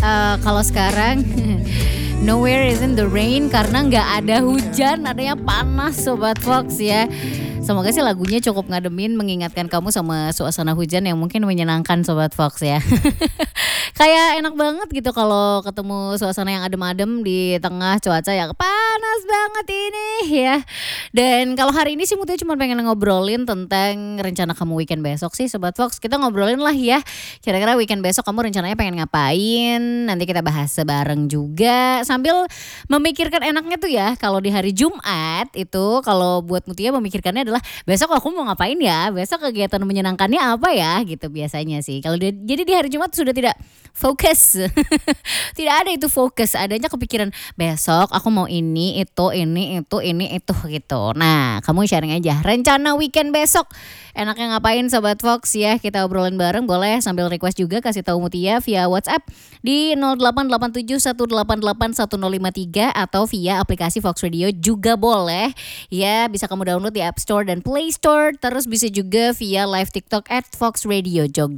Kalau sekarang Nowhere is in the rain karena nggak ada hujan, adanya panas Sobat Fox ya. Semoga sih lagunya cukup ngademin, mengingatkan kamu sama suasana hujan yang mungkin menyenangkan Sobat Fox ya. Kayak enak banget gitu kalau ketemu suasana yang adem-adem di tengah cuaca yang panas banget ini ya. Dan kalau hari ini sih Mutia cuma pengen ngobrolin tentang rencana kamu weekend besok sih Sobat Fox. Kita ngobrolin lah ya, kira-kira weekend besok kamu rencananya pengen ngapain. Nanti kita bahas bareng juga sambil memikirkan enaknya tuh ya. Kalau di hari Jumat itu, kalau buat Mutia memikirkannya adalah besok aku mau ngapain ya, besok kegiatan menyenangkannya apa ya gitu biasanya sih. Kalau jadi di hari Jumat sudah tidak fokus. Tidak ada itu fokus, adanya kepikiran besok aku mau ini itu gitu. Nah, kamu sharing aja rencana weekend besok. Enaknya ngapain Sobat Fox ya? Kita obrolin bareng, boleh sambil request juga kasih tahu Mutia via WhatsApp di 0887188153 atau via aplikasi Fox Radio juga boleh. Ya, bisa kamu download di App Store dan Play Store. Terus bisa juga via live TikTok @Fox Radio Jogja.